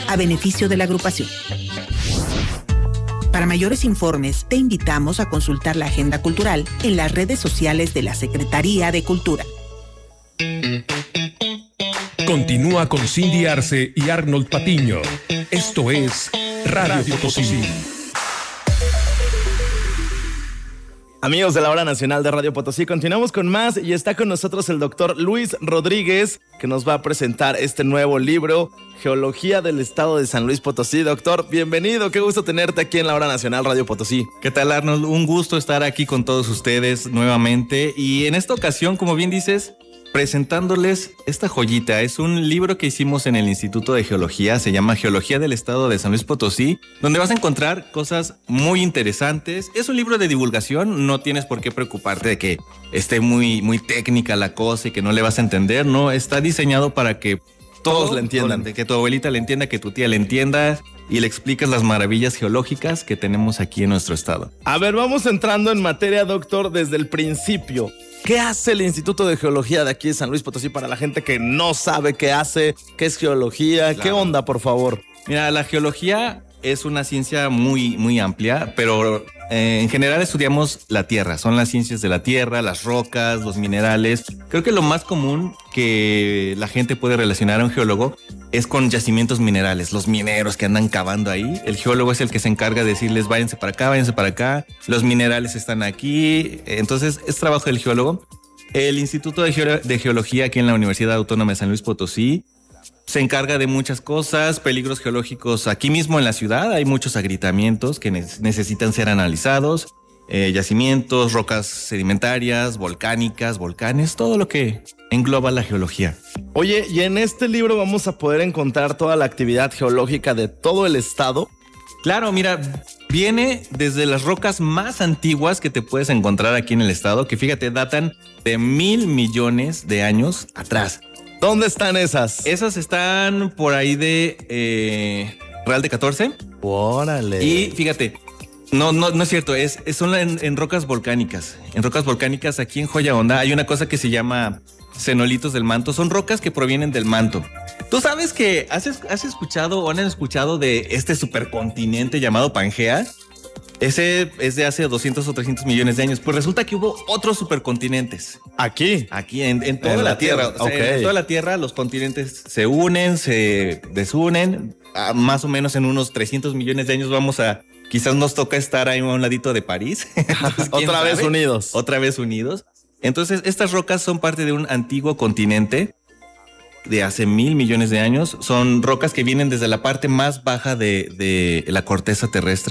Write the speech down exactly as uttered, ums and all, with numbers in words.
a beneficio de la agrupación. Para mayores informes, te invitamos a consultar la agenda cultural en las redes sociales de la Secretaría de Cultura. Continúa con Cindy Arce y Arnold Patiño. Esto es Radio, Radio Potosí. Amigos de la Hora Nacional de Radio Potosí, continuamos con más y está con nosotros el doctor Luis Rodríguez, que nos va a presentar este nuevo libro, Geología del Estado de San Luis Potosí. Doctor, bienvenido, qué gusto tenerte aquí en la Hora Nacional Radio Potosí. ¿Qué tal, Arnold? Un gusto estar aquí con todos ustedes nuevamente y en esta ocasión, como bien dices, presentándoles esta joyita. Es un libro que hicimos en el Instituto de Geología, se llama Geología del Estado de San Luis Potosí, donde vas a encontrar cosas muy interesantes. Es un libro de divulgación, no tienes por qué preocuparte de que esté muy, muy técnica la cosa y que no le vas a entender, no, está diseñado para que todos, todos le entiendan, que tu abuelita le entienda, que tu tía le entienda y le explicas las maravillas geológicas que tenemos aquí en nuestro estado. A ver, vamos entrando en materia, doctor, desde el principio. ¿Qué hace el Instituto de Geología de aquí de San Luis Potosí para la gente que no sabe qué hace, qué es geología? Claro. ¿Qué onda, por favor? Mira, la geología es una ciencia muy, muy amplia, pero eh, en general estudiamos la tierra. Son las ciencias de la tierra, las rocas, los minerales. Creo que lo más común que la gente puede relacionar a un geólogo es con yacimientos minerales, los mineros que andan cavando ahí. El geólogo es el que se encarga de decirles váyanse para acá, váyanse para acá, los minerales están aquí. Entonces es trabajo del geólogo. El Instituto de, Geo- de Geología aquí en la Universidad Autónoma de San Luis Potosí se encarga de muchas cosas, peligros geológicos aquí mismo en la ciudad. Hay muchos agrietamientos que ne- necesitan ser analizados, eh, yacimientos, rocas sedimentarias, volcánicas, volcanes, todo lo que engloba la geología. Oye, y en este libro vamos a poder encontrar toda la actividad geológica de todo el estado. Claro, mira, viene desde las rocas más antiguas que te puedes encontrar aquí en el estado, que fíjate, datan de mil millones de años atrás. ¿Dónde están esas? Esas están por ahí de eh, Real de catorce. ¡Órale! Y fíjate, no, no, no es cierto, es, es son en, en rocas volcánicas. En rocas volcánicas aquí en Joya Honda hay una cosa que se llama cenolitos del manto. Son rocas que provienen del manto. ¿Tú sabes que has, has escuchado o han escuchado de este supercontinente llamado Pangea? Ese es de hace doscientos o trescientos millones de años. Pues resulta que hubo otros supercontinentes. ¿Aquí? Aquí, en, en toda en la, la Tierra. Tierra. O sea, Okay. En toda la Tierra los continentes se unen, se desunen. A más o menos en unos trescientos millones de años vamos a... Quizás nos toca estar ahí a un ladito de París. Entonces, Otra vez sabe? unidos. Otra vez unidos. Entonces, estas rocas son parte de un antiguo continente de hace mil millones de años. Son rocas que vienen desde la parte más baja de, de la corteza terrestre.